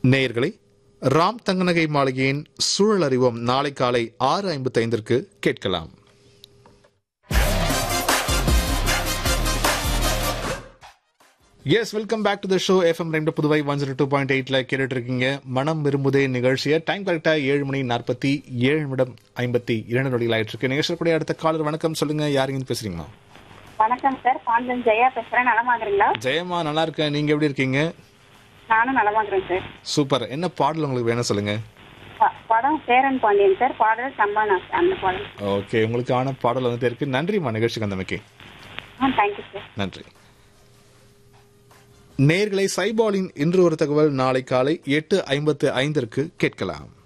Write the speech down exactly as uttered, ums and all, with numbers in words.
நேயர்களே, ராம் தங்கநகை மாளிகையின் சூழல் அறிவோம் நாளை காலை ஆறு ஐம்பத்தி ஐந்திற்கு கேட்கலாம். S, welcome back to the show. FM ரெண்டு Puduvai one zero two point எயிட்ல கேட்டுட்டு இருக்கீங்க மனம் விரும்புதே நிகழ்ச்சியை. டைம் கரெக்டா ஏழு மணி நாற்பத்தி ஏழு நிமிடம் ஐம்பத்தி இரண்டு நொடிகள் ஆயிட்டு இருக்கு. நிகழ்ச்சியுடைய அடுத்த காலர் வணக்கம், சொல்லுங்க, யாருங்க பேசுறீங்களா? வணக்கம் சார், பாண்டன் ஜெயா பேசுறேன். நலமா இருக்கீங்களா? ஜெயமா, நல்லா இருக்கேன். நீங்க எப்படி இருக்கீங்க? நானும் நலமா இருக்கிறேன் சார். சூப்பர். என்ன பாடல் உங்களுக்கு வேணும் சொல்லுங்க. ப- படம் சேரன் பாண்டியன் சார், பாடல் சம்பானா சார், அந்த பாடல். ஓகே, உங்களுக்கான பாடல் வந்துட்டு இருக்கு. நன்றிம்மா நிகழ்ச்சிக்கு வந்தமைக்கு. ஆ, தேங்க்யூ சார். நன்றி. நேர்களை சைபாலின் இன்று ஒரு தகவல் நாளை காலை எட்டு ஐம்பத்து ஐந்திற்கு கேட்கலாம்.